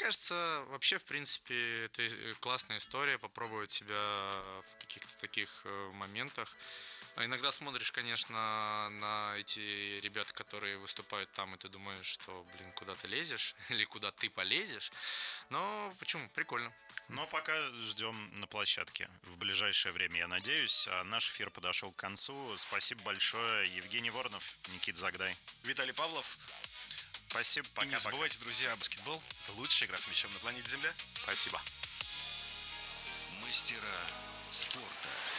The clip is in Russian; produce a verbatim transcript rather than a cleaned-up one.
кажется, вообще, в принципе, это классная история, попробовать себя в каких-то таких э, моментах. А иногда смотришь, конечно, на эти ребят, которые выступают там, и ты думаешь, что, блин, куда ты лезешь, или куда ты полезешь. Но почему? Прикольно. Но пока ждем на площадке в ближайшее время, я надеюсь. А наш эфир подошел к концу. Спасибо большое. Евгений Воронов, Никит Загдай. Виталий Павлов. Спасибо, пока. И не забывайте, друзья, баскетбол – это лучшая игра с мячом на планете Земля. Спасибо. Мастера спорта.